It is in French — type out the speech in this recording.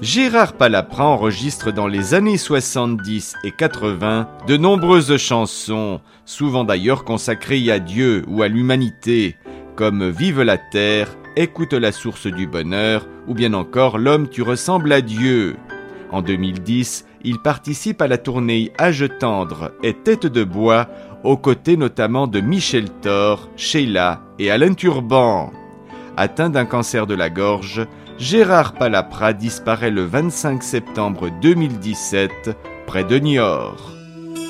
Gérard Palaprat enregistre dans les années 70 et 80 de nombreuses chansons, souvent d'ailleurs consacrées à Dieu ou à l'humanité, comme Vive la terre, Écoute la source du bonheur, ou bien encore L'homme tu ressembles à Dieu. En 2010, il participe à la tournée Âge tendre et Tête de bois, aux côtés notamment de Michel Thor, Sheila et Alain Turban. Atteint d'un cancer de la gorge, Gérard Palaprat disparaît le 25 septembre 2017 près de Niort.